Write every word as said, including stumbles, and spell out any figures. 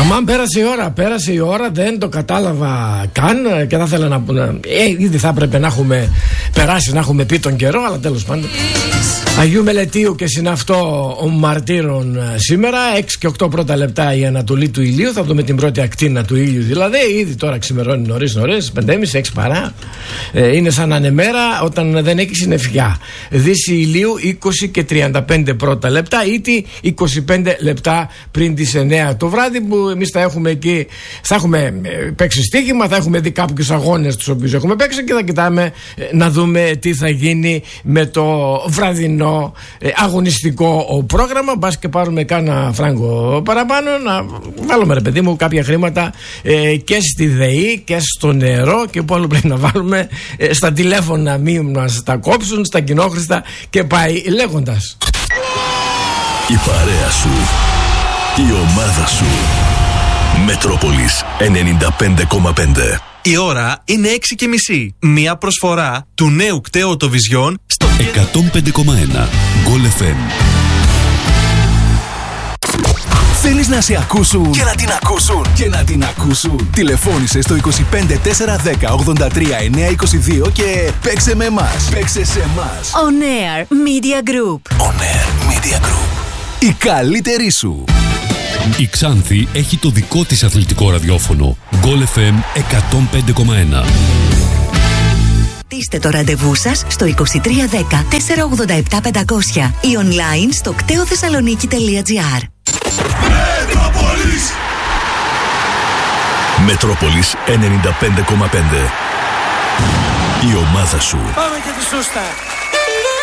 Αμάν, πέρασε η ώρα, πέρασε η ώρα, δεν το κατάλαβα καν και θα ήθελα να πούνε. Ε, ήδη θα έπρεπε να έχουμε περάσει, να έχουμε πει τον καιρό, αλλά τέλος πάντων. Αγίου Μελετίου και συναυτό μαρτύρων σήμερα, έξι και οκτώ πρώτα λεπτά η ανατολή του ηλίου. Θα δούμε την πρώτη ακτίνα του ήλιου, δηλαδή. Ήδη τώρα ξημερώνει νωρίς νωρίς, πέντε και μισή, έξι παρά. Ε, είναι σαν ανεμέρα όταν δεν έχει συννεφιά. Δύση ηλίου είκοσι και τριάντα πέντε πρώτα λεπτά, ήτι είκοσι πέντε λεπτά πριν τις εννέα το βράδυ, που εμείς θα έχουμε εκεί, θα έχουμε παίξει στοίχημα, θα έχουμε δει κάποιους αγώνες τους οποίους έχουμε παίξει και θα κοιτάμε να δούμε τι θα γίνει με το βραδινό ε, αγωνιστικό πρόγραμμα. Μπας και πάρουμε κάνα φράγκο παραπάνω, να βάλουμε, ρε παιδί μου, κάποια χρήματα ε, και στη ΔΕΗ και στο νερό και που άλλο πρέπει να βάλουμε, ε, στα τηλέφωνα μην μας τα κόψουν, στα κοινόχρηστα και πάει λέγοντας. Η παρέα σου, η ομάδα σου. Μετρόπολης ενενήντα πέντε κόμμα πέντε. Η ώρα είναι έξι και μισή. Μια προσφορά του νέου κταίου Οτοβιζιόν στο εκατόν πέντε κόμμα ένα Goal εφ εμ. Θέλεις να σε ακούσουν και να την ακούσουν και να την ακούσουν. Τηλεφώνησε στο είκοσι πέντε τέσσερα δέκα ογδόντα τρία εννιακόσια είκοσι δύο και παίξε με εμάς. Παίξε σε εμάς. On Air Media Group. On Air Media Group. Η καλύτερη σου. Η Ξάνθη έχει το δικό της αθλητικό ραδιόφωνο. Goal εφ εμ εκατόν πέντε κόμμα ένα. Στήστε το ραντεβού σας στο είκοσι τρία δέκα τετρακόσια ογδόντα επτά πεντακόσια ή online στο κταίο θεσσαλονίκη τελεία τζι άρ. Μετρόπολης Μετρόπολης ενενήντα πέντε κόμμα πέντε. Η ομάδα σου. Πάμε και τη σούστα.